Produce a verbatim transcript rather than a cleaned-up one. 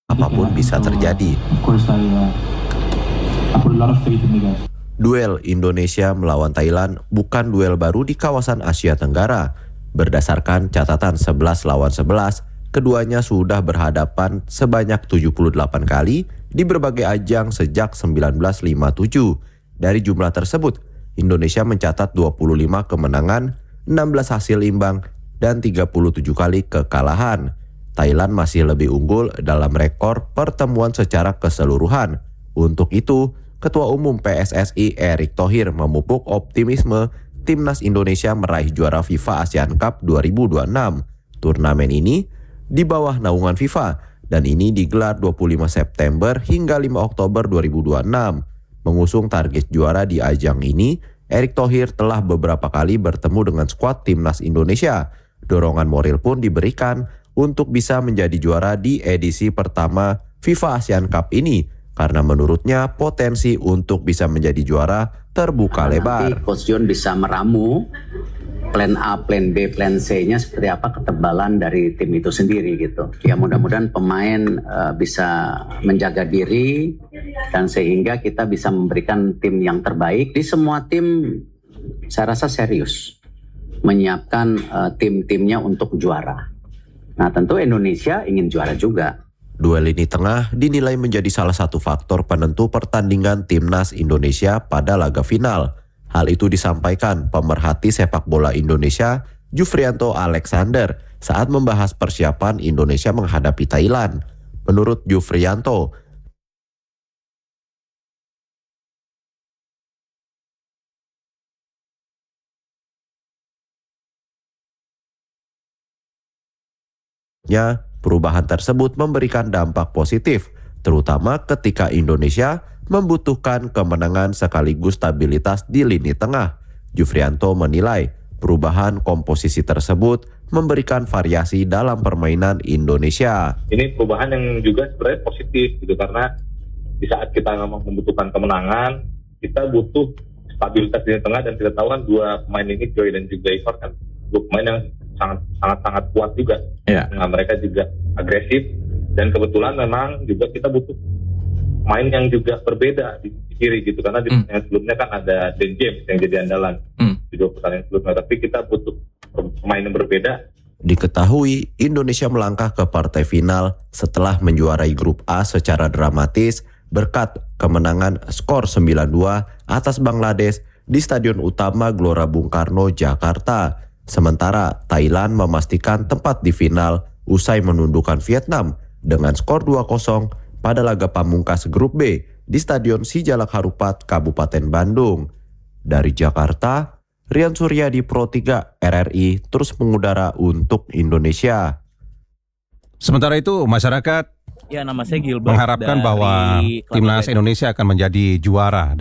apapun bisa terjadi. Duel Indonesia melawan Thailand bukan duel baru di kawasan Asia Tenggara. Berdasarkan catatan sebelas lawan sebelas, keduanya sudah berhadapan sebanyak tujuh puluh delapan kali di berbagai ajang sejak seribu sembilan ratus lima puluh tujuh. Dari jumlah tersebut, Indonesia mencatat dua puluh lima kemenangan, enam belas hasil imbang, dan tiga puluh tujuh kali kekalahan. Thailand masih lebih unggul dalam rekor pertemuan secara keseluruhan. Untuk itu, Ketua Umum P S S I Erick Thohir memupuk optimisme Timnas Indonesia meraih juara FIFA ASEAN Cup dua ribu dua puluh enam. Turnamen ini di bawah naungan FIFA dan ini digelar dua puluh lima September hingga lima Oktober dua ribu dua puluh enam. Mengusung target juara di ajang ini, Erick Thohir telah beberapa kali bertemu dengan skuad Timnas Indonesia. Dorongan moral pun diberikan untuk bisa menjadi juara di edisi pertama FIFA ASEAN Cup ini, karena menurutnya potensi untuk bisa menjadi juara terbuka nah, lebar. Nanti Coach John bisa meramu plan A, plan B, plan C-nya seperti apa ketebalan dari tim itu sendiri gitu. Ya mudah-mudahan pemain uh, bisa menjaga diri dan sehingga kita bisa memberikan tim yang terbaik. Di semua tim saya rasa serius menyiapkan uh, tim-timnya untuk juara. Nah tentu Indonesia ingin juara juga. Duel ini tengah dinilai menjadi salah satu faktor penentu pertandingan Timnas Indonesia pada laga final. Hal itu disampaikan pemerhati sepak bola Indonesia, Jufrianto Alexander, saat membahas persiapan Indonesia menghadapi Thailand. Menurut Jufrianto, ya, perubahan tersebut memberikan dampak positif, terutama ketika Indonesia membutuhkan kemenangan sekaligus stabilitas di lini tengah. Jufrianto menilai perubahan komposisi tersebut memberikan variasi dalam permainan Indonesia. Ini perubahan yang juga sebenarnya positif gitu, karena di saat kita memang membutuhkan kemenangan, kita butuh stabilitas di lini tengah, dan kita tahu kan dua pemain ini, Joy dan juga Ivar, kan dua pemain yang sangat sangat sangat kuat juga. Yeah. Nah, mereka juga agresif, dan kebetulan memang juga kita butuh main yang juga berbeda di kiri gitu, karena di pertandingan mm. sebelumnya kan ada Dan James yang jadi andalan mm. di dua pertandingan sebelumnya, tapi kita butuh pemain yang berbeda. Diketahui Indonesia melangkah ke partai final setelah menjuarai grup A secara dramatis berkat kemenangan skor sembilan dua atas Bangladesh di Stadion Utama Gelora Bung Karno, Jakarta. Sementara Thailand memastikan tempat di final usai menundukkan Vietnam dengan skor dua kosong pada laga pamungkas grup B di Stadion Sijalak Harupat, Kabupaten Bandung. Dari Jakarta, Rian Suryadi, Pro tiga R R I terus mengudara untuk Indonesia. Sementara itu masyarakat ya, nama saya Gilbert mengharapkan bahwa Timnas Indonesia akan menjadi juara